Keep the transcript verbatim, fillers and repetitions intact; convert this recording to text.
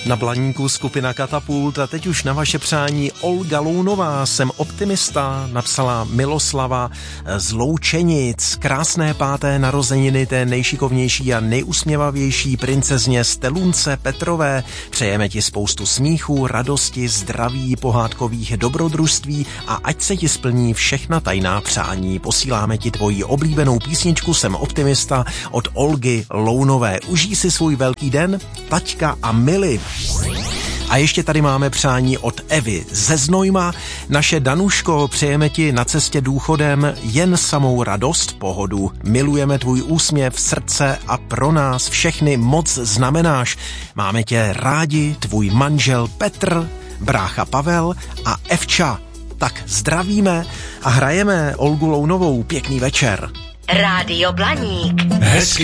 Na Blaníku skupina Katapult a teď už na vaše přání Olga Lounová, jsem optimista, napsala Miloslava z Loučenic. Krásné páté narozeniny té nejšikovnější a nejusměvavější princezně Stelunce Petrové. Přejeme ti spoustu smíchu, radosti, zdraví, pohádkových dobrodružství a ať se ti splní všechna tajná přání. Posíláme ti tvoji oblíbenou písničku Jsem optimista od Olgy Lounové. Užij si svůj velký den, taťka a Mili. A ještě tady máme přání od Evy ze Znojma. Naše Danuško, přejeme ti na cestě důchodem jen samou radost, pohodu. Milujeme tvůj úsměv, srdce a pro nás všechny moc znamenáš. Máme tě rádi, tvůj manžel Petr, brácha Pavel a Evča. Tak zdravíme a hrajeme Olgu Lounovou. Pěkný večer. Rádio Blaník. Hezky